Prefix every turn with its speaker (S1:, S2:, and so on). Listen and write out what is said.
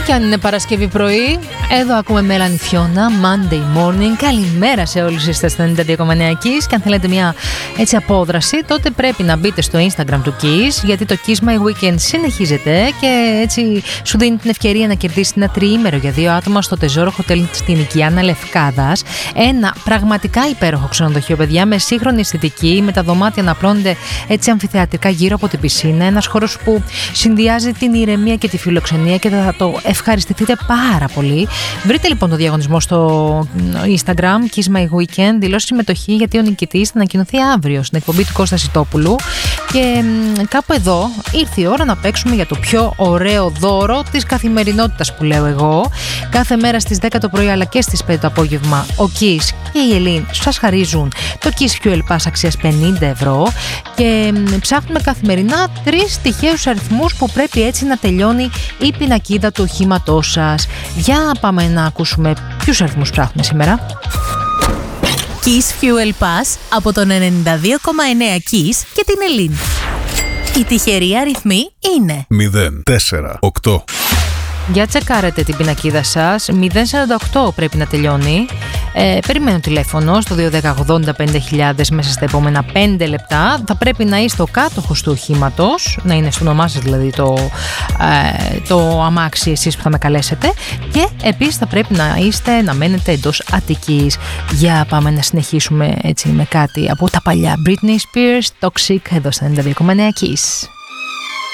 S1: Και αν είναι Παρασκευή πρωί, εδώ ακούμε Melanie Fiona, Monday Morning. Καλημέρα σε όλους, είστε στα 92,9 Kiss. Και αν θέλετε μια έτσι απόδραση, τότε πρέπει να μπείτε στο Instagram του Kiss, γιατί το Kiss My Weekend συνεχίζεται και έτσι σου δίνει την ευκαιρία να κερδίσει ένα τριήμερο για 2 άτομα στο Τεζόρο Hotel στην Οικιάνα Λευκάδας. Ένα πραγματικά υπέροχο ξενοδοχείο, παιδιά, με σύγχρονη αισθητική, με τα δωμάτια να απλώνονται έτσι αμφιθεατρικά γύρω από την πισίνα. Ένας χώρος που συνδυάζει την ηρεμία και τη φιλοξενία και θα το ευχαριστηθείτε πάρα πολύ. Βρείτε λοιπόν το διαγωνισμό στο Instagram Kiss My Weekend, δηλώσει συμμετοχή, γιατί ο νικητής θα ανακοινωθεί αύριο στην εκπομπή του Κώστα Σιτόπουλου. Και κάπου εδώ ήρθε η ώρα να παίξουμε για το πιο ωραίο δώρο της καθημερινότητας που λέω εγώ. Κάθε μέρα στις 10 το πρωί αλλά και στις 5 το απόγευμα ο Kiss και η Ελίν σας χαρίζουν το Kiss Fuel Pass αξίας 50 ευρώ και ψάχνουμε καθημερινά 3 τυχαίους αριθμούς που πρέπει έτσι να τελειώνει η πινακίδα του οχήματός σας. Για πάμε να ακούσουμε ποιους αριθμούς ψάχνουμε σήμερα.
S2: Kiss Fuel Pass από τον 92,9 Kiss και την Ελίν. Οι τυχεροί αριθμοί είναι
S3: 048.
S1: Για τσεκάρετε την πινακίδα σας. 048 πρέπει να τελειώνει. Περιμένω τηλέφωνο στο 210-80-5000 μέσα στα επόμενα 5 λεπτά. Θα πρέπει να είστε ο κάτοχος του οχήματος, να είναι στο όνομά σας δηλαδή το αμάξι εσείς που θα με καλέσετε. Και επίσης θα πρέπει να μένετε εντός Αττικής. Για πάμε να συνεχίσουμε έτσι με κάτι από τα παλιά. Britney Spears, Toxic, εδώ στα 92,9 Kiss.